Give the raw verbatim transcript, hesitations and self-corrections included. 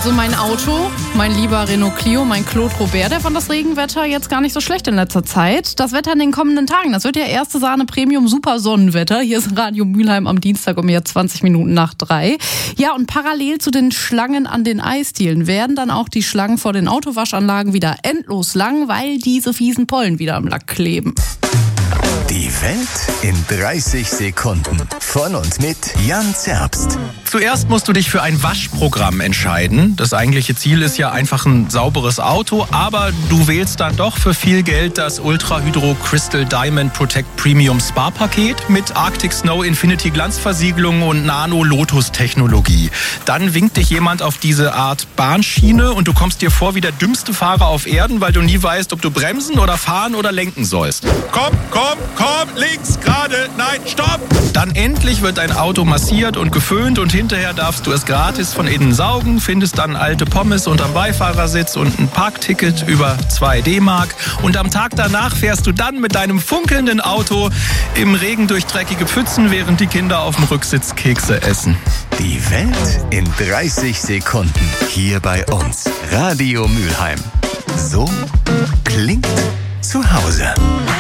Also mein Auto, mein lieber Renault Clio, mein Claude Robert, der fand das Regenwetter jetzt gar nicht so schlecht in letzter Zeit. Das Wetter in den kommenden Tagen, das wird ja erste Sahne Premium Super Sonnenwetter. Hier ist Radio Mülheim am Dienstag um jetzt zwanzig Minuten nach drei. Ja, und parallel zu den Schlangen an den Eisdielen werden dann auch die Schlangen vor den Autowaschanlagen wieder endlos lang, weil diese fiesen Pollen wieder am Lack kleben. Die Welt in dreißig Sekunden. Von und mit Jan Zerbst. Zuerst musst du dich für ein Waschprogramm entscheiden. Das eigentliche Ziel ist ja einfach ein sauberes Auto, aber du wählst dann doch für viel Geld das Ultra Hydro Crystal Diamond Protect Premium Spa Paket mit Arctic Snow Infinity Glanzversiegelung und Nano Lotus Technologie. Dann winkt dich jemand auf diese Art Bahnschiene und du kommst dir vor wie der dümmste Fahrer auf Erden, weil du nie weißt, ob du bremsen oder fahren oder lenken sollst. Komm, komm, komm, links, gerade, nein, stopp! Dann endlich wird dein Auto massiert und geföhnt und hinterher darfst du es gratis von innen saugen, findest dann alte Pommes unterm Beifahrersitz und ein Parkticket über zwei D-Mark. Und am Tag danach fährst du dann mit deinem funkelnden Auto im Regen durch dreckige Pfützen, während die Kinder auf dem Rücksitz Kekse essen. Die Welt in dreißig Sekunden. Hier bei uns. Radio Mülheim. So klingt zu Hause.